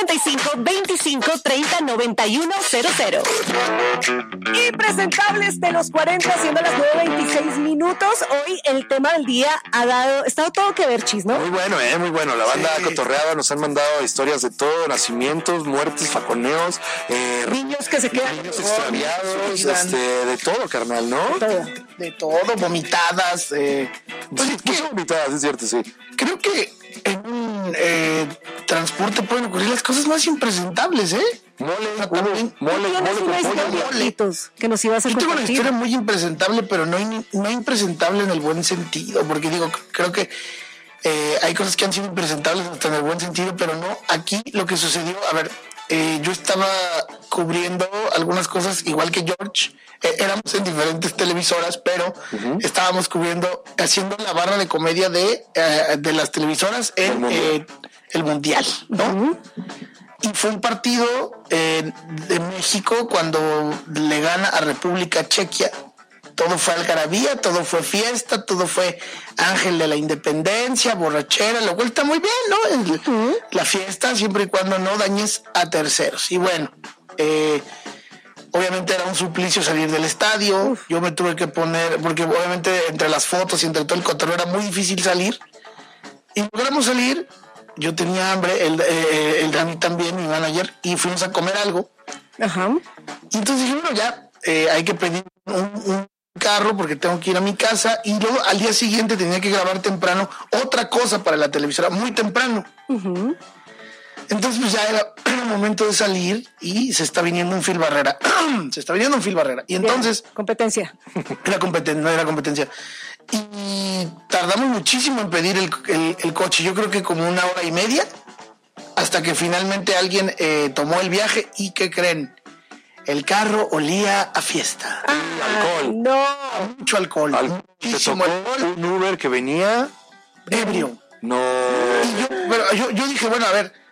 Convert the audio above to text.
55 25 30 91 00. Impresentables de los 40, siendo las 9:26 minutos. Hoy el tema del día ha estado todo que ver, Chis, ¿no? Muy bueno, muy bueno. La banda cotorreada nos han mandado historias de todo, nacimientos, muertes, faconeos, niños que se quedan, niños extraviados, de todo, carnal, ¿no? De todo, vomitadas. Pues muchas vomitadas, es cierto, sí. Creo que en un transporte pueden ocurrir las cosas más impresentables, Mole con pollo. Que nos ibas a Yo tengo una compartir. historia muy impresentable, pero no impresentable en el buen sentido, porque creo que hay cosas que han sido impresentables hasta en el buen sentido, pero no. Aquí lo que sucedió, yo estaba cubriendo algunas cosas igual que George. Éramos en diferentes televisoras, pero estábamos haciendo la barra de comedia de las televisoras en el Mundial, ¿no? Y fue un partido de México cuando le gana a República Chequia. Todo fue algarabía, todo fue fiesta, todo fue ángel de la independencia, borrachera, lo cual está muy bien, ¿no? La fiesta, siempre y cuando no dañes a terceros. Y bueno, obviamente era un suplicio salir del estadio. Yo me tuve que poner, porque obviamente entre las fotos y entre todo el cotorreo era muy difícil salir. Y logramos salir. Yo tenía hambre, el Dani también, mi manager, y fuimos a comer algo. Ajá. Y entonces dije, bueno, ya hay que pedir un carro porque tengo que ir a mi casa. Y luego al día siguiente tenía que grabar temprano otra cosa para la televisora, muy temprano. Entonces pues ya era el momento de salir y se está viniendo un Phil Barrera. Y entonces... Competencia. No era competencia. Y tardamos muchísimo en pedir el coche. Yo creo que como 1 hora y media, hasta que finalmente alguien tomó el viaje. ¿Y qué creen? El carro olía a fiesta. Alcohol. No. Mucho alcohol. Muchísimo alcohol. Un Uber que venía ebrio. No. Pero yo dije, bueno, a ver,